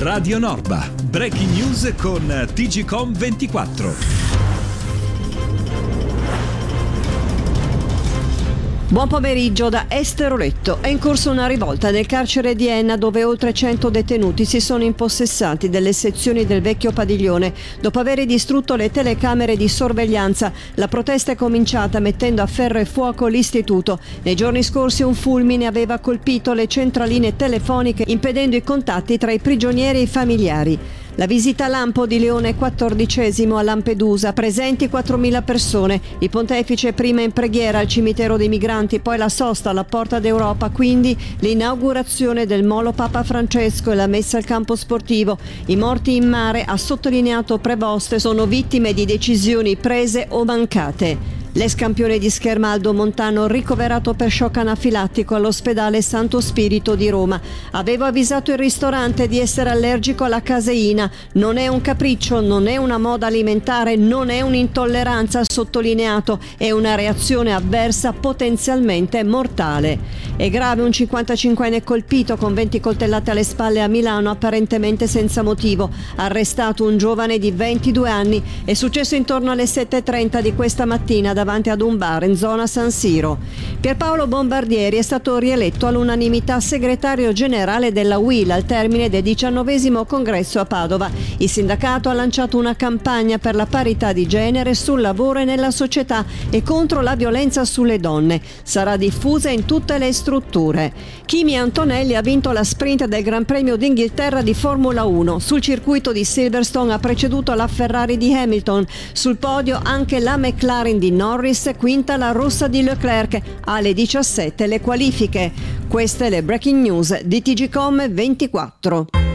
Radio Norba. Breaking news con TGcom 24. Buon pomeriggio da Esteroletto. È in corso una rivolta nel carcere di Enna, dove oltre 100 detenuti si sono impossessati delle sezioni del vecchio padiglione dopo aver distrutto le telecamere di sorveglianza. La protesta è cominciata mettendo a ferro e fuoco l'istituto. Nei giorni scorsi un fulmine aveva colpito le centraline telefoniche, impedendo i contatti tra i prigionieri e i familiari. La visita lampo di Leone XIV a Lampedusa, presenti 4.000 persone. Il pontefice prima in preghiera al cimitero dei migranti, poi la sosta alla Porta d'Europa, quindi l'inaugurazione del Molo Papa Francesco e la messa al campo sportivo. I morti in mare, ha sottolineato Prevost, sono vittime di decisioni prese o mancate. L'ex campione di scherma Aldo Montano, ricoverato per shock anafilattico all'ospedale Santo Spirito di Roma. Avevo avvisato il ristorante di essere allergico alla caseina. Non è un capriccio, non è una moda alimentare, non è un'intolleranza, ha sottolineato, è una reazione avversa potenzialmente mortale. È grave un 55enne colpito con 20 coltellate alle spalle a Milano, apparentemente senza motivo. Arrestato un giovane di 22 anni. È successo intorno alle 7:30 di questa mattina davanti ad un bar in zona San Siro. Pierpaolo Bombardieri è stato rieletto all'unanimità segretario generale della UIL al termine del 19° congresso a Padova. Il sindacato ha lanciato una campagna per la parità di genere sul lavoro e nella società e contro la violenza sulle donne. Sarà diffusa in tutte le strutture. Kimi Antonelli ha vinto la sprint del Gran Premio d'Inghilterra di Formula 1. Sul circuito di Silverstone ha preceduto la Ferrari di Hamilton. Sul podio anche la McLaren di Norris, quinta la rossa di Leclerc. Alle 17 le qualifiche. Queste le breaking news di TGcom 24.